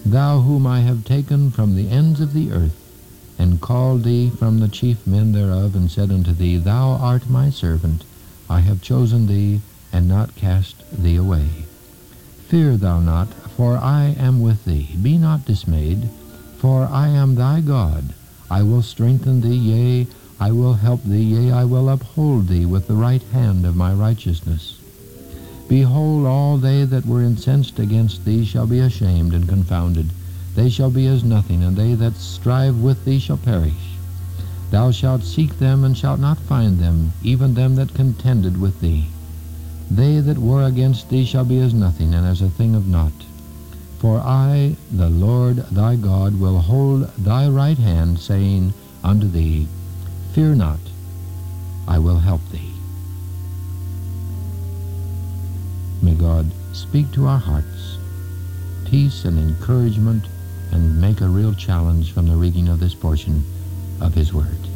Thou whom I have taken from the ends of the earth, and called thee from the chief men thereof, and said unto thee, Thou art my servant, I have chosen thee, and not cast thee away. Fear thou not, for I am with thee. Be not dismayed, for I am thy God. I will strengthen thee, yea, I will help thee, yea, I will uphold thee with the right hand of my righteousness. Behold, all they that were incensed against thee shall be ashamed and confounded. They shall be as nothing, and they that strive with thee shall perish. Thou shalt seek them, and shalt not find them, even them that contended with thee. They that war against thee shall be as nothing, and as a thing of naught. For I, the Lord thy God, will hold thy right hand, saying unto thee, Fear not, I will help thee. May God speak to our hearts peace and encouragement, and make a real challenge from the reading of this portion of his Word.